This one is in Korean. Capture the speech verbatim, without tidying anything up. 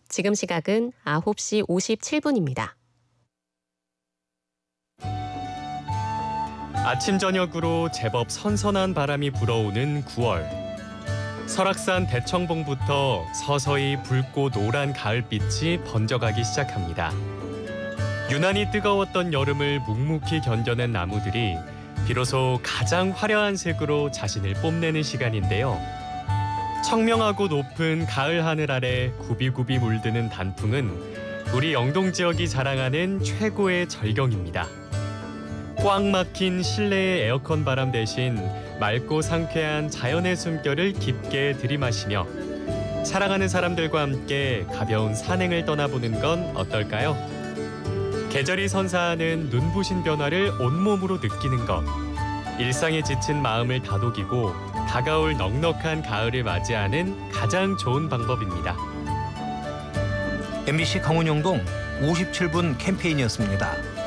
지금 시각은 아홉 시 오십칠 분입니다. 아침 저녁으로 제법 선선한 바람이 불어오는 구월. 설악산 대청봉부터 서서히 붉고 노란 가을빛이 번져가기 시작합니다. 유난히 뜨거웠던 여름을 묵묵히 견뎌낸 나무들이 비로소 가장 화려한 색으로 자신을 뽐내는 시간인데요. 청명하고 높은 가을 하늘 아래 굽이굽이 물드는 단풍은 우리 영동 지역이 자랑하는 최고의 절경입니다. 꽉 막힌 실내의 에어컨 바람 대신 맑고 상쾌한 자연의 숨결을 깊게 들이마시며 사랑하는 사람들과 함께 가벼운 산행을 떠나보는 건 어떨까요? 계절이 선사하는 눈부신 변화를 온몸으로 느끼는 것. 일상에 지친 마음을 다독이고 다가올 넉넉한 가을을 맞이하는 가장 좋은 방법입니다. 엠비씨 강원영동 오십칠 분 캠페인이었습니다.